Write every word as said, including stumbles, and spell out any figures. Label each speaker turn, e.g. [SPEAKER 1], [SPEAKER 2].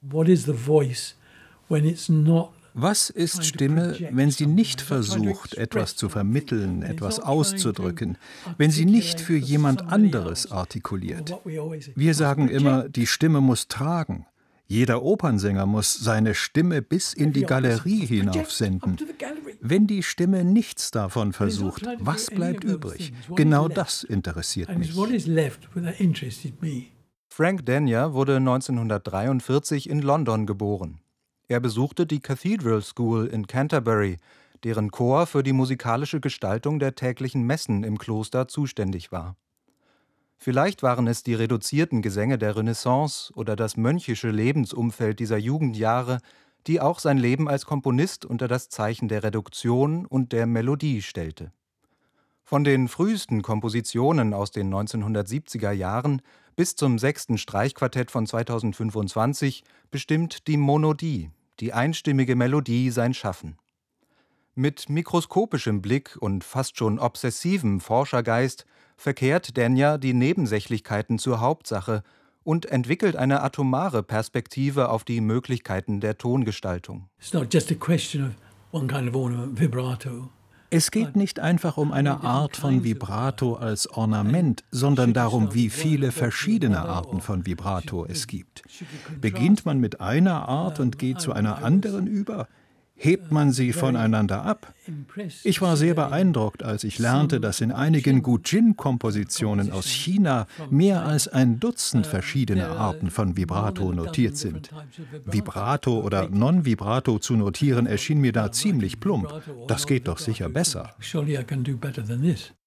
[SPEAKER 1] What is the voice when it's not
[SPEAKER 2] Was ist Stimme, wenn sie nicht versucht, etwas zu vermitteln, etwas auszudrücken, wenn sie nicht für jemand anderes artikuliert? Wir sagen immer, die Stimme muss tragen. Jeder Opernsänger muss seine Stimme bis in die Galerie hinaufsenden. Wenn die Stimme nichts davon versucht, was bleibt übrig? Genau das interessiert mich.
[SPEAKER 3] Frank Denyer wurde neunzehnhundertdreiundvierzig in London geboren. Er besuchte die Cathedral School in Canterbury, deren Chor für die musikalische Gestaltung der täglichen Messen im Kloster zuständig war. Vielleicht waren es die reduzierten Gesänge der Renaissance oder das mönchische Lebensumfeld dieser Jugendjahre, die auch sein Leben als Komponist unter das Zeichen der Reduktion und der Melodie stellte. Von den frühesten Kompositionen aus den neunzehnhundertsiebziger Jahren bis zum sechsten Streichquartett von zweitausendfünfundzwanzig bestimmt die Monodie, die einstimmige Melodie, sein Schaffen. Mit mikroskopischem Blick und fast schon obsessivem Forschergeist verkehrt Denyer die Nebensächlichkeiten zur Hauptsache und entwickelt eine atomare Perspektive auf die Möglichkeiten der Tongestaltung.
[SPEAKER 1] It's not just a question of one kind of ornament, vibrato.
[SPEAKER 2] Es geht nicht einfach um eine Art von Vibrato als Ornament, sondern darum, wie viele verschiedene Arten von Vibrato es gibt. Beginnt man mit einer Art und geht zu einer anderen über? Hebt man sie voneinander ab? Ich war sehr beeindruckt, als ich lernte, dass in einigen Guzheng-Kompositionen aus China mehr als ein Dutzend verschiedene Arten von Vibrato notiert sind. Vibrato oder Non-Vibrato zu notieren erschien mir da ziemlich plump. Das geht doch sicher besser.